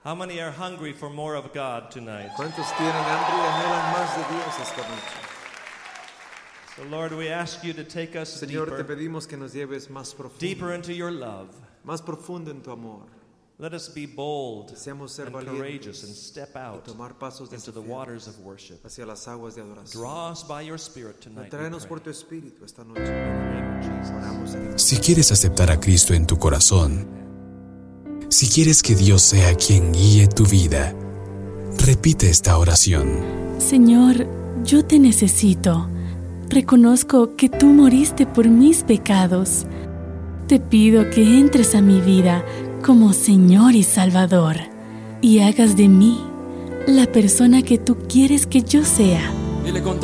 How many are hungry for more of God tonight? ¿Cuántos tienen hambre y anhelan más de Dios esta noche? So Lord, we ask you to take us Señor, te deeper, pedimos que nos lleves más deeper profundo, into your love. más profundo en tu amor. Let us be bold Deseamos ser and courageous valientes and step y out tomar pasos into the desafiantes waters of worship. hacia las aguas de adoración. Draw us by your Spirit tonight, we Tráenos pray. por tu espíritu esta noche. In the name of Jesus. Oramos en el Si quieres aceptar a Cristo en tu corazón, si quieres que Dios sea quien guíe tu vida, repite esta oración. Señor, yo te necesito. Reconozco que tú moriste por mis pecados. Te pido que entres a mi vida como Señor y Salvador y hagas de mí la persona que tú quieres que yo sea. Dile con